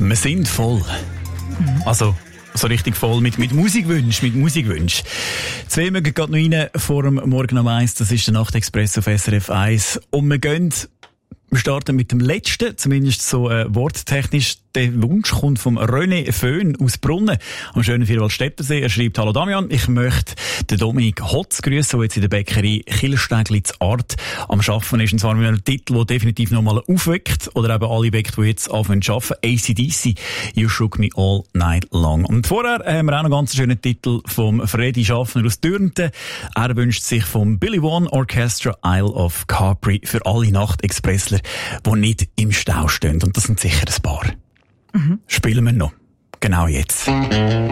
Wir sind voll. Also, so richtig voll mit Musikwünschen. Zwei mögen gerade noch rein vor dem Morgen um 1. Das ist der Nachtexpress auf SRF 1. Und wir starten mit dem letzten, zumindest so worttechnisch. Der Wunsch kommt vom René Föhn aus Brunnen am schönen Vierwaldstättersee. Er schreibt: Hallo Damian, ich möchte den Dominik Hotz grüßen, der jetzt in der Bäckerei Killerstägli zu Art am Arbeiten ist. Und zwar mit einem Titel, der definitiv nochmal aufweckt oder eben alle weckt, die jetzt anfangen zu arbeiten. AC/DC, You Shook Me All Night Long. Und vorher haben wir auch noch einen ganz schönen Titel vom Freddy Schaffner aus Dürnten. Er wünscht sich vom Billy One Orchestra Isle of Capri für alle Nachtexpressler, die nicht im Stau stehen. Und das sind sicher ein paar. Spielen wir noch. Genau jetzt.